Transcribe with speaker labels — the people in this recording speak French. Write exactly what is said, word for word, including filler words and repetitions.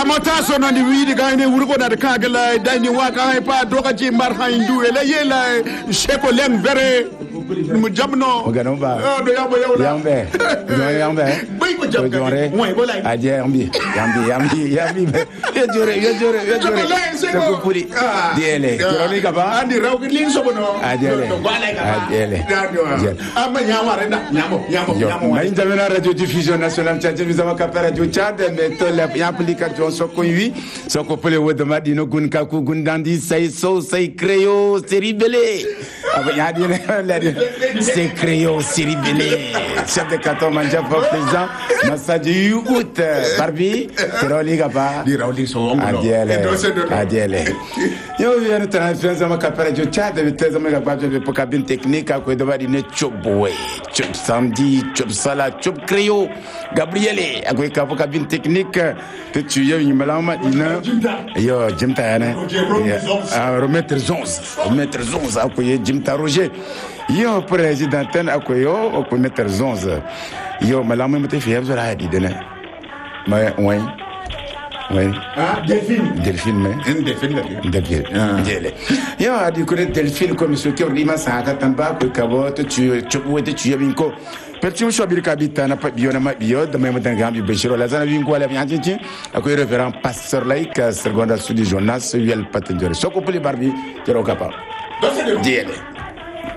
Speaker 1: amata so no ni wiidi ga ni wurgo da kagala dani waka hay pa doka ci mbar hay ndu ele yela sheko len vere mu jamno
Speaker 2: ogano ba
Speaker 1: do yabo yawla
Speaker 2: yambe do yambe
Speaker 1: bay ko jam moy bo lay
Speaker 2: aje yambi yambi yambi yambi ye jore ye jore ye jore ko puri diele jori ka ba
Speaker 1: andi raw ki lin sobono
Speaker 2: adele
Speaker 1: do balay ka
Speaker 2: adele
Speaker 1: amma nyama renda nyamo nyamo nyamo
Speaker 2: mais dans la radio diffusion nationale tchadien nous avons capé radio Tchad mais to la application soko wi soko pele wodo madino gun ka ku gun dandi say so say créo série belé ya di la c'est créo série belé chef de canton manja pour président massadi out Barbie teroli gaba
Speaker 1: di rawli so ongo
Speaker 2: adele adele yo viens transfert dans capé radio Tchad mais très mais gaba de pour cabine technique à quoi de madino chobwe chob samedi chob sala chob créo Gabriele à quoi ka cabine technique que tu y a une malama dina yo jimta yana remettre onze remettre onze à quoi jimta Roger yo président ten à quoi yo à quoi mettre onze yo malama me te fier sur la dina mais oui oui
Speaker 1: ah Delphine
Speaker 2: Delphine mais
Speaker 1: Delphine
Speaker 2: Delphine Delphine yo a dit que Delphine comme ce qui rima ça ka tamba ko kabo tu tu wo te tu yabinko Petit choix bir kabita na biona ma bio de même d'un gambi beshiro la zana bingo la bien titi akoy référent pasteur laïque seconda sudi jonas yuel patendere soko puli barbi jero kapa. Diele